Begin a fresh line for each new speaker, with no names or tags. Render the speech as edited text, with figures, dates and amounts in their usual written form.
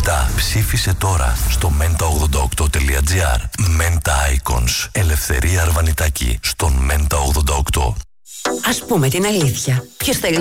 λεπτά. Ψήφισε τώρα στο menta88.gr. Menta Icons. Ελευθερία Αρβανιτάκη στον Menta88.
Ας πούμε την αλήθεια. Ποιος θέλει